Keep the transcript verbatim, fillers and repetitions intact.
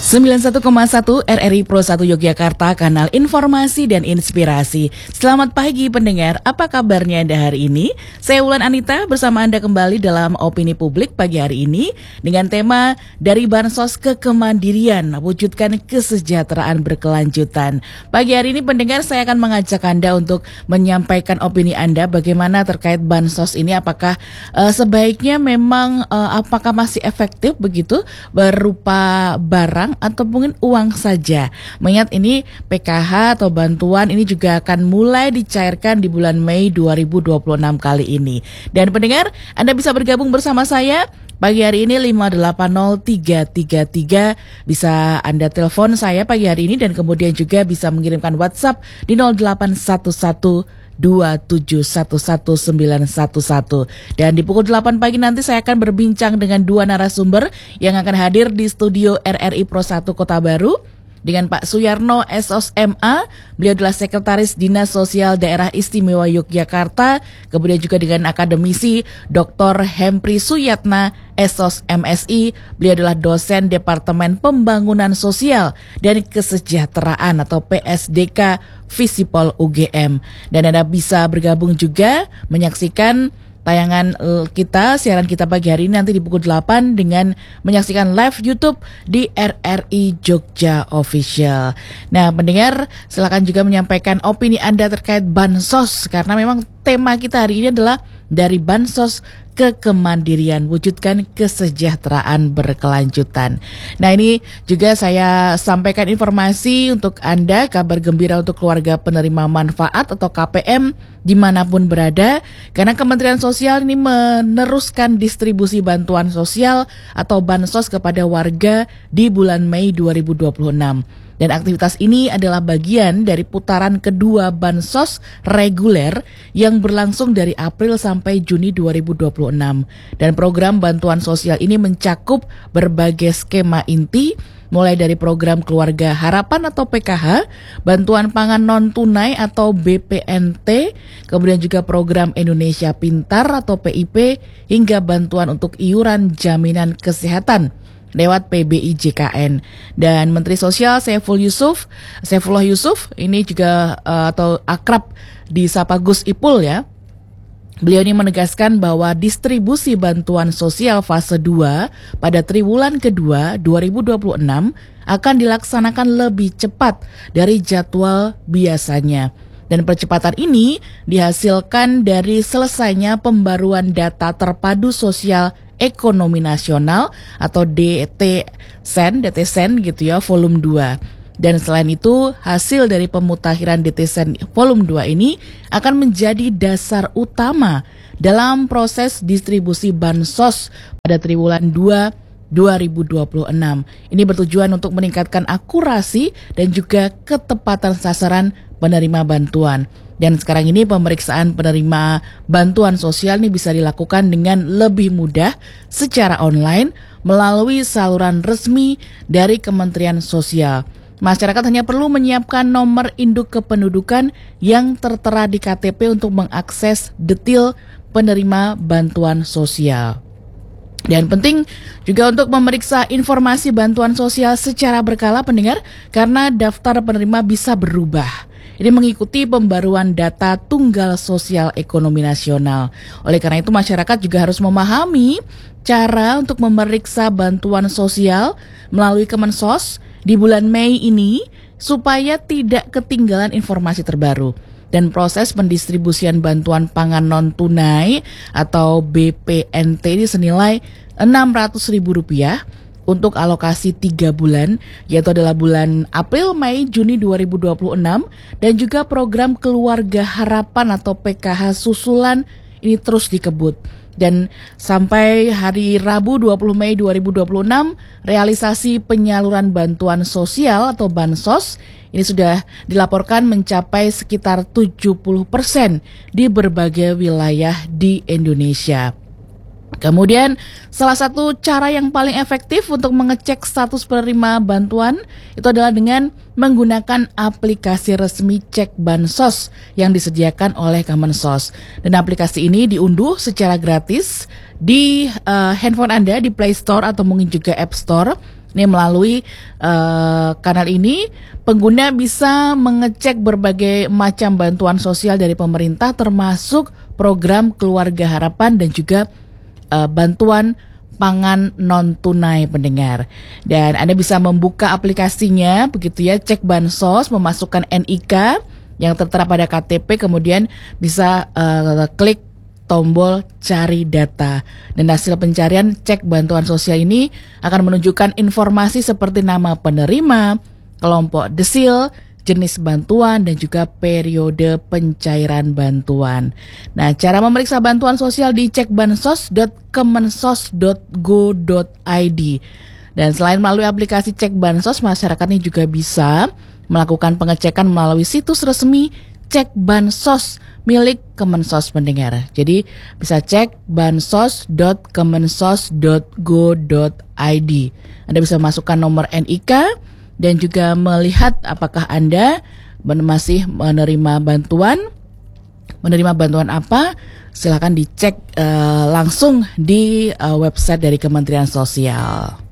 sembilan puluh satu koma satu R R I Pro satu Yogyakarta, kanal informasi dan inspirasi. Selamat pagi pendengar, apa kabarnya Anda hari ini? Saya Wulan Anita bersama Anda kembali dalam Opini Publik pagi hari ini dengan tema dari Bansos ke Kemandirian, wujudkan kesejahteraan berkelanjutan. Pagi hari ini pendengar, saya akan mengajak Anda untuk menyampaikan opini Anda bagaimana terkait Bansos ini, apakah uh, sebaiknya memang uh, apakah masih efektif begitu berupa barang atau mungkin uang saja. Mengingat ini P K H atau bantuan ini juga akan mulai dicairkan di bulan Mei dua ribu dua puluh enam kali ini. Dan pendengar, Anda bisa bergabung bersama saya pagi hari ini lima delapan nol tiga tiga tiga. Bisa Anda telepon saya pagi hari ini dan kemudian juga bisa mengirimkan WhatsApp di nol delapan satu satu dua tujuh satu satu sembilan satu satu. Dan di pukul delapan pagi nanti saya akan berbincang dengan dua narasumber yang akan hadir di studio R R I Pro satu Kota Baru dengan Pak Suyarno S O S M A, beliau adalah Sekretaris Dinas Sosial Daerah Istimewa Yogyakarta, kemudian juga dengan akademisi Doktor Hempri Suyatna S O S M S I, beliau adalah dosen Departemen Pembangunan Sosial dan Kesejahteraan atau P S D K Visipol U G M. Dan Anda bisa bergabung juga menyaksikan tayangan kita, siaran kita pagi hari ini nanti di pukul delapan dengan menyaksikan live YouTube di R R I Jogja Official. Nah, pendengar, silakan juga menyampaikan opini Anda terkait Bansos karena memang tema kita hari ini adalah dari Bansos ke Kemandirian, wujudkan kesejahteraan berkelanjutan. Nah, ini juga saya sampaikan informasi untuk Anda, kabar gembira untuk keluarga penerima manfaat atau K P M dimanapun berada, karena Kementerian Sosial ini meneruskan distribusi bantuan sosial atau Bansos kepada warga di bulan Mei dua ribu dua puluh enam. Dan aktivitas ini adalah bagian dari putaran kedua Bansos reguler yang berlangsung dari April sampai Juni dua ribu dua puluh enam. Dan program bantuan sosial ini mencakup berbagai skema inti, mulai dari program Keluarga Harapan atau P K H, bantuan pangan non-tunai atau B P N T, kemudian juga program Indonesia Pintar atau P I P, hingga bantuan untuk iuran jaminan kesehatan lewat P B I J K N. Dan Menteri Sosial Saiful Yusuf, Saifullah Yusuf ini juga uh, atau akrab disapa Gus Ipul ya. Beliau ini menegaskan bahwa distribusi bantuan sosial fase dua pada triwulan kedua dua ribu dua puluh enam akan dilaksanakan lebih cepat dari jadwal biasanya. Dan percepatan ini dihasilkan dari selesainya pembaruan data terpadu sosial ekonomi nasional atau D T S E N, D T S E N gitu ya, volume dua. Dan selain itu, hasil dari pemutakhiran D T S E N volume dua ini akan menjadi dasar utama dalam proses distribusi Bansos pada triwulan dua dua ribu dua puluh enam. Ini bertujuan untuk meningkatkan akurasi dan juga ketepatan sasaran penerima bantuan. Dan sekarang ini pemeriksaan penerima bantuan sosial ini bisa dilakukan dengan lebih mudah secara online melalui saluran resmi dari Kementerian Sosial. Masyarakat hanya perlu menyiapkan nomor induk kependudukan yang tertera di K T P untuk mengakses detail penerima bantuan sosial. Dan penting juga untuk memeriksa informasi bantuan sosial secara berkala pendengar, karena daftar penerima bisa berubah. Ini mengikuti pembaruan data tunggal sosial ekonomi nasional. Oleh karena itu masyarakat juga harus memahami cara untuk memeriksa bantuan sosial melalui Kemensos di bulan Mei ini supaya tidak ketinggalan informasi terbaru. Dan proses pendistribusian bantuan pangan non-tunai atau B P N T ini senilai enam ratus ribu rupiah untuk alokasi tiga bulan, yaitu adalah bulan April, Mei, Juni dua ribu dua puluh enam, dan juga program Keluarga Harapan atau P K H susulan ini terus dikebut. Dan sampai hari Rabu dua puluh Mei dua ribu dua puluh enam, realisasi penyaluran bantuan sosial atau Bansos ini sudah dilaporkan mencapai sekitar tujuh puluh persen di berbagai wilayah di Indonesia. Kemudian salah satu cara yang paling efektif untuk mengecek status penerima bantuan itu adalah dengan menggunakan aplikasi resmi Cek Bansos yang disediakan oleh Kemensos. Dan aplikasi ini diunduh secara gratis di uh, handphone Anda di Play Store atau mungkin juga App Store. Ini melalui uh, kanal ini pengguna bisa mengecek berbagai macam bantuan sosial dari pemerintah termasuk program Keluarga Harapan dan juga uh, bantuan pangan non tunai pendengar. Dan Anda bisa membuka aplikasinya begitu ya, cek bansos, memasukkan N I K yang tertera pada K T P, kemudian bisa uh, klik tombol cari data. Dan hasil pencarian cek bantuan sosial ini akan menunjukkan informasi seperti nama penerima, kelompok desil, jenis bantuan, dan juga periode pencairan bantuan. Nah, cara memeriksa bantuan sosial di cek bansos dot kemensos dot go dot i d. Dan selain melalui aplikasi cek bansos, masyarakat ini juga bisa melakukan pengecekan melalui situs resmi cek bansos milik Kemensos pendengar. Jadi bisa cek bansos dot kemensos dot go dot i d. Anda bisa masukkan nomor N I K dan juga melihat apakah Anda masih menerima bantuan. Menerima bantuan apa? Silakan dicek uh, langsung di uh, website dari Kementerian Sosial.